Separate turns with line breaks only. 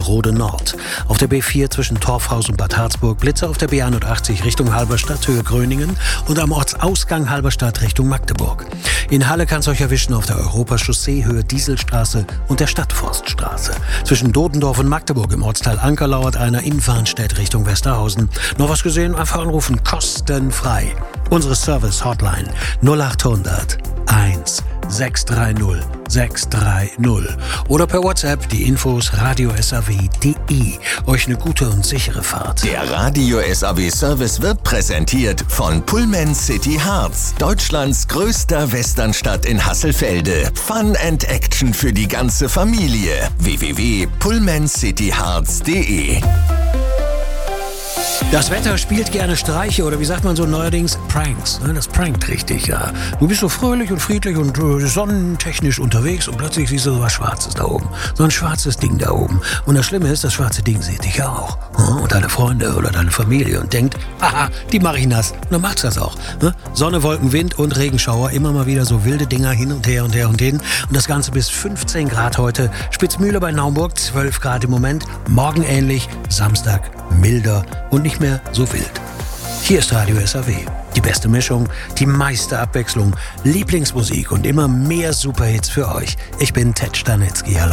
Rode Nord. Auf der B4 zwischen Torfhaus und Bad Harzburg Blitzer auf der B81 Richtung Halberstadt, Höhe Gröningen und am Ortsausgang Halberstadt Richtung Magdeburg. In Halle kann es euch erwischen auf der Europachaussee, Höhe Dieselstraße und der Stadtforststraße. Zwischen Dodendorf und Magdeburg im Ortsteil Anker lauert einer in Warnstedt Richtung Westerhausen. Noch was gesehen? Einfach anrufen, kostenfrei. Unsere Service-Hotline 0800 1 630 630 oder per WhatsApp die Infos radiosaw.de. Euch eine gute und sichere Fahrt.
Der Radio SAW Service wird präsentiert von Pullman City Harz, Deutschlands größter Westernstadt in Hasselfelde. Fun and Action für die ganze Familie. www.pullmancityharz.de.
Das Wetter spielt gerne Streiche oder wie sagt man so neuerdings, Pranks. Das prankt richtig, ja. Du bist so fröhlich und friedlich und sonnentechnisch unterwegs und plötzlich siehst du so was Schwarzes da oben. So ein schwarzes Ding da oben. Und das Schlimme ist, das schwarze Ding sieht dich ja auch. Und deine Freunde oder deine Familie und denkt, haha, die mach ich nass. Und dann macht's das auch. Sonne, Wolken, Wind und Regenschauer. Immer mal wieder so wilde Dinger hin und her und her und hin. Und das Ganze bis 15 Grad heute. Spitzmühle bei Naumburg, 12 Grad im Moment. Morgen ähnlich, Samstag milder und nicht mehr so wild. Hier ist Radio SAW. Die beste Mischung, die meiste Abwechslung, Lieblingsmusik und immer mehr Superhits für euch. Ich bin Ted Stanitzky. Hallo.